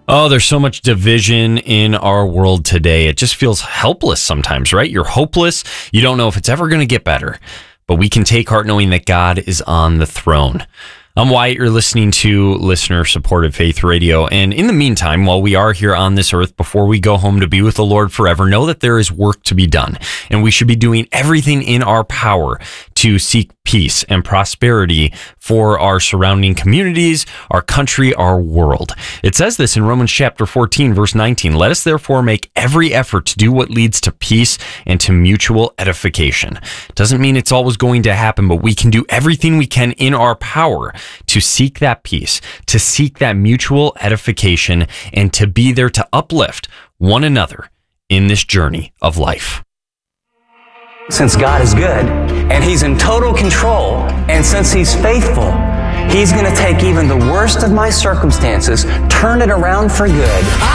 Oh, there's so much division in our world today. It just feels helpless sometimes, right? You're hopeless. You don't know if it's ever going to get better. But we can take heart knowing that God is on the throne. I'm Wyatt. You're listening to listener-supported Faith Radio. And in the meantime, while we are here on this earth, before we go home to be with the Lord forever, know that there is work to be done. And we should be doing everything in our power to seek peace and prosperity for our surrounding communities, our country, our world. It says this in Romans chapter 14, verse 19. Let us therefore make every effort to do what leads to peace and to mutual edification. Doesn't mean it's always going to happen, but we can do everything we can in our power to seek that peace, to seek that mutual edification, and to be there to uplift one another in this journey of life. Since God is good and He's in total control, and since He's faithful, He's going to take even the worst of my circumstances, turn it around for good.